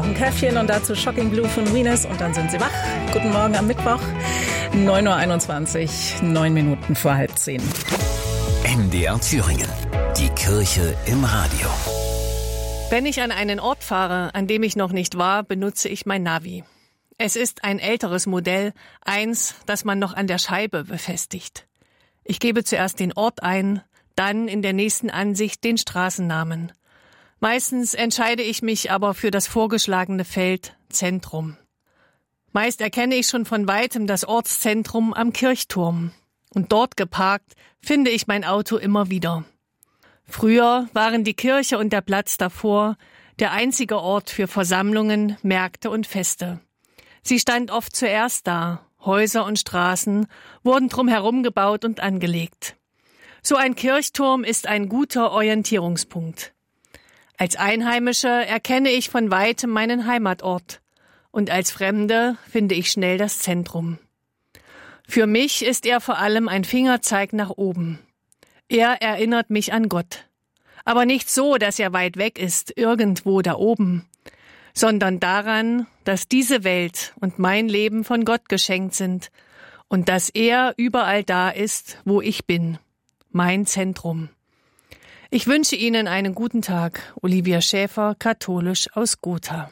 noch ein Käffchen und dazu Shocking Blue von Venus und dann sind Sie wach. Guten Morgen am Mittwoch, 9.21 Uhr, 9 Minuten vor 9:30. MDR Thüringen, die Kirche im Radio. Wenn ich an einen Ort fahre, an dem ich noch nicht war, benutze ich mein Navi. Es ist ein älteres Modell, eins, das man noch an der Scheibe befestigt. Ich gebe zuerst den Ort ein, dann in der nächsten Ansicht den Straßennamen. Meistens entscheide ich mich aber für das vorgeschlagene Feld Zentrum. Meist erkenne ich schon von weitem das Ortszentrum am Kirchturm. Und dort geparkt finde ich mein Auto immer wieder. Früher waren die Kirche und der Platz davor der einzige Ort für Versammlungen, Märkte und Feste. Sie stand oft zuerst da. Häuser und Straßen wurden drumherum gebaut und angelegt. So ein Kirchturm ist ein guter Orientierungspunkt. Als Einheimische erkenne ich von weitem meinen Heimatort und als Fremde finde ich schnell das Zentrum. Für mich ist er vor allem ein Fingerzeig nach oben. Er erinnert mich an Gott. Aber nicht so, dass er weit weg ist, irgendwo da oben, sondern daran, dass diese Welt und mein Leben von Gott geschenkt sind und dass er überall da ist, wo ich bin. Mein Zentrum. Ich wünsche Ihnen einen guten Tag. Olivia Schäfer, katholisch aus Gotha.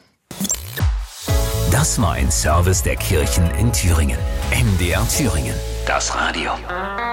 Das war ein Service der Kirchen in Thüringen. MDR Thüringen, das Radio.